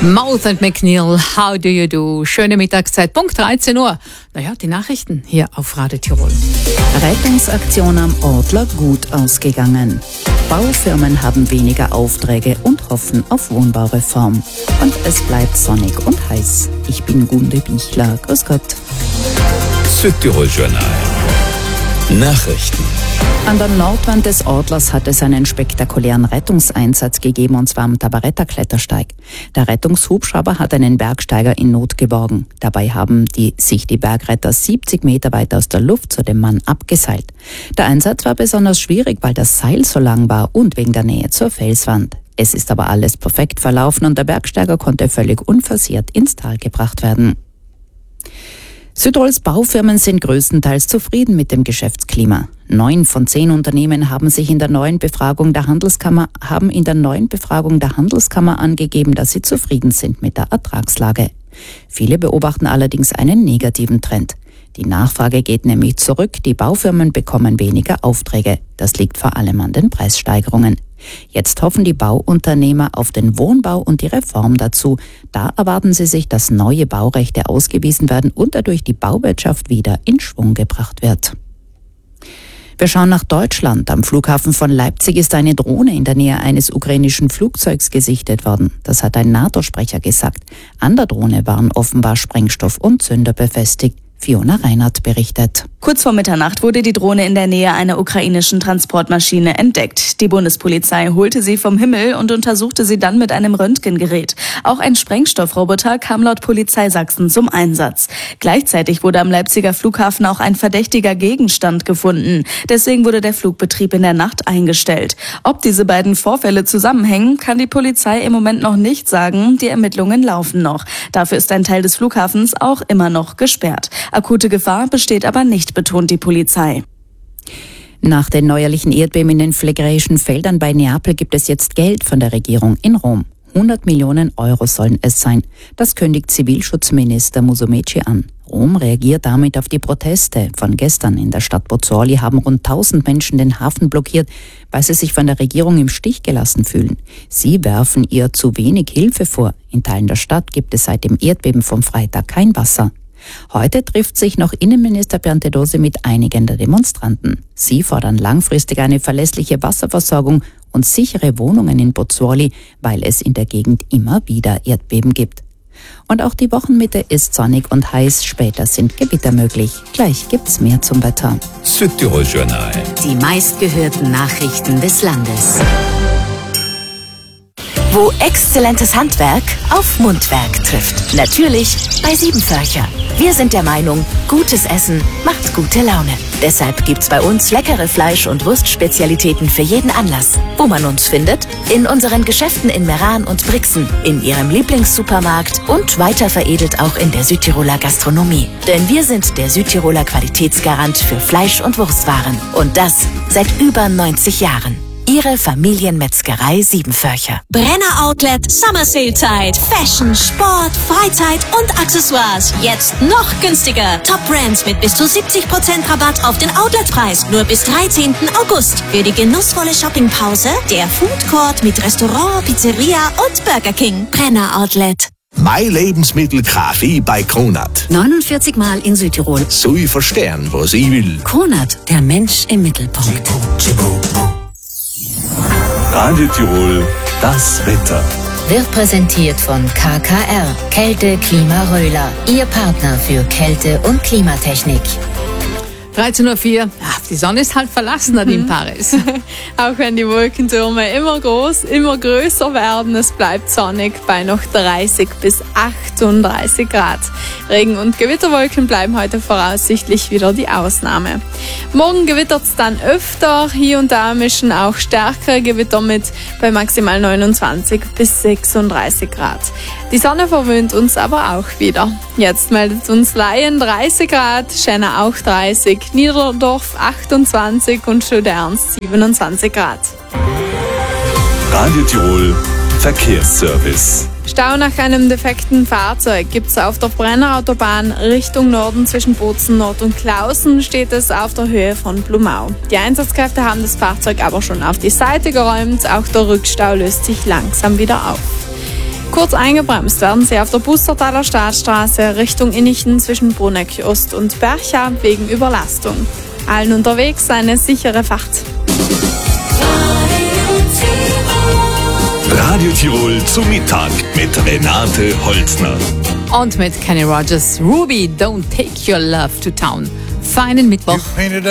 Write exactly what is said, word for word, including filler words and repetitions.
Mouth and McNeil, how do you do? Schöne Mittagszeit, Punkt dreizehn Uhr. Naja, die Nachrichten hier auf Radio Tirol. Rettungsaktion am Ortler gut ausgegangen. Baufirmen haben weniger Aufträge und hoffen auf Wohnbaureform. Und es bleibt sonnig und heiß. Ich bin Gunde Bichler. Grüß Gott. Südtirol Journal. Nachrichten. An der Nordwand des Ortlers hat es einen spektakulären Rettungseinsatz gegeben, und zwar am Tabaretta-Klettersteig. Der Rettungshubschrauber hat einen Bergsteiger in Not geborgen. Dabei haben die, sich die Bergretter siebzig Meter weit aus der Luft zu dem Mann abgeseilt. Der Einsatz war besonders schwierig, weil das Seil so lang war und wegen der Nähe zur Felswand. Es ist aber alles perfekt verlaufen und der Bergsteiger konnte völlig unversehrt ins Tal gebracht werden. Südtirols Baufirmen sind größtenteils zufrieden mit dem Geschäftsklima. Neun von zehn Unternehmen haben sich in der neuen Befragung der Handelskammer, haben in der neuen Befragung der Handelskammer angegeben, dass sie zufrieden sind mit der Ertragslage. Viele beobachten allerdings einen negativen Trend. Die Nachfrage geht nämlich zurück, die Baufirmen bekommen weniger Aufträge. Das liegt vor allem an den Preissteigerungen. Jetzt hoffen die Bauunternehmer auf den Wohnbau und die Reform dazu. Da erwarten sie sich, dass neue Baurechte ausgewiesen werden und dadurch die Bauwirtschaft wieder in Schwung gebracht wird. Wir schauen nach Deutschland. Am Flughafen von Leipzig ist eine Drohne in der Nähe eines ukrainischen Flugzeugs gesichtet worden. Das hat ein NATO-Sprecher gesagt. An der Drohne waren offenbar Sprengstoff und Zünder befestigt. Fiona Reinhardt berichtet. Kurz vor Mitternacht wurde die Drohne in der Nähe einer ukrainischen Transportmaschine entdeckt. Die Bundespolizei holte sie vom Himmel und untersuchte sie dann mit einem Röntgengerät. Auch ein Sprengstoffroboter kam laut Polizei Sachsen zum Einsatz. Gleichzeitig wurde am Leipziger Flughafen auch ein verdächtiger Gegenstand gefunden. Deswegen wurde der Flugbetrieb in der Nacht eingestellt. Ob diese beiden Vorfälle zusammenhängen, kann die Polizei im Moment noch nicht sagen. Die Ermittlungen laufen noch. Dafür ist ein Teil des Flughafens auch immer noch gesperrt. Akute Gefahr besteht aber nicht, betont die Polizei. Nach den neuerlichen Erdbeben in den phlegraischen Feldern bei Neapel gibt es jetzt Geld von der Regierung in Rom. hundert Millionen Euro sollen es sein. Das kündigt Zivilschutzminister Musumeci an. Rom reagiert damit auf die Proteste. Von gestern in der Stadt Pozzuoli haben rund tausend Menschen den Hafen blockiert, weil sie sich von der Regierung im Stich gelassen fühlen. Sie werfen ihr zu wenig Hilfe vor. In Teilen der Stadt gibt es seit dem Erdbeben vom Freitag kein Wasser. Heute trifft sich noch Innenminister Piantedosi mit einigen der Demonstranten. Sie fordern langfristig eine verlässliche Wasserversorgung und sichere Wohnungen in Pozzuoli, weil es in der Gegend immer wieder Erdbeben gibt. Und auch die Wochenmitte ist sonnig und heiß, später sind Gewitter möglich. Gleich gibt's mehr zum Wetter. Südtirol Journal. Die meistgehörten Nachrichten des Landes. Wo exzellentes Handwerk auf Mundwerk trifft. Natürlich bei Siebenförcher. Wir sind der Meinung, gutes Essen macht gute Laune. Deshalb gibt's bei uns leckere Fleisch- und Wurstspezialitäten für jeden Anlass. Wo man uns findet? In unseren Geschäften in Meran und Brixen, in Ihrem Lieblingssupermarkt und weiter veredelt auch in der Südtiroler Gastronomie. Denn wir sind der Südtiroler Qualitätsgarant für Fleisch- und Wurstwaren. Und das seit über neunzig Jahren. Ihre Familienmetzgerei Siebenförcher. Brenner Outlet Summer Sale Zeit. Fashion, Sport, Freizeit und Accessoires. Jetzt noch günstiger. Top Brands mit bis zu siebzig Prozent Rabatt auf den Outletpreis. Nur bis dreizehnten August. Für die genussvolle Shoppingpause der Food Court mit Restaurant, Pizzeria und Burger King. Brenner Outlet. Mein Lebensmittel Kaffee bei Kronat. neunundvierzig Mal in Südtirol. So ich verstehen, was ich will. Kronat, der Mensch im Mittelpunkt. Radio Tirol, das Wetter. Wird präsentiert von K K R, Kälte Klima Röhler, Ihr Partner für Kälte- und Klimatechnik. dreizehn Uhr vier. Ach, die Sonne ist halt verlassen, Nadine Paris. Auch wenn die Wolkentürme immer groß, immer größer werden, es bleibt sonnig bei noch dreißig bis achtunddreißig Grad. Regen- und Gewitterwolken bleiben heute voraussichtlich wieder die Ausnahme. Morgen gewittert es dann öfter, hier und da mischen auch stärkere Gewitter mit bei maximal neunundzwanzig bis sechsunddreißig Grad. Die Sonne verwöhnt uns aber auch wieder. Jetzt meldet uns Laien dreißig Grad, Schenna auch dreißig, Niederdorf achtundzwanzig und Schöderns siebenundzwanzig Grad. Radio Tirol, Verkehrsservice. Stau nach einem defekten Fahrzeug gibt es auf der Brennerautobahn Richtung Norden zwischen Bozen Nord und Klausen, steht es auf der Höhe von Blumau. Die Einsatzkräfte haben das Fahrzeug aber schon auf die Seite geräumt, auch der Rückstau löst sich langsam wieder auf. Kurz eingebremst werden sie auf der Bustertaler Staatsstraße Richtung Innichen zwischen Bruneck Ost und Bercha wegen Überlastung. Allen unterwegs eine sichere Fahrt. Radio Tirol zum Mittag mit Renate Holzner. Und mit Kenny Rogers, Ruby, Don't Take Your Love to Town. Feinen Mittwoch.